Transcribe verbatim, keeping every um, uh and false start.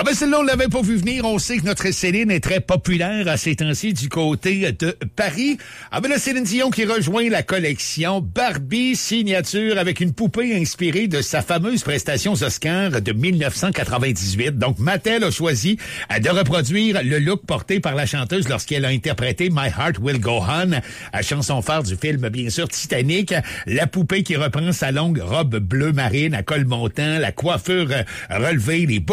Ah ben celle-là, on l'avait pas vu venir. On sait que notre Céline est très populaire à ces temps-ci du côté de Paris. Ah ben là, Céline Dion qui rejoint la collection Barbie Signature avec une poupée inspirée de sa fameuse prestation aux Oscars de dix-neuf cent quatre-vingt-dix-huit. Donc, Mattel a choisi de reproduire le look porté par la chanteuse lorsqu'elle a interprété My Heart Will Go On, à chanson phare du film, bien sûr, Titanic. La poupée qui reprend sa longue robe bleu marine à col montant, la coiffure relevée, les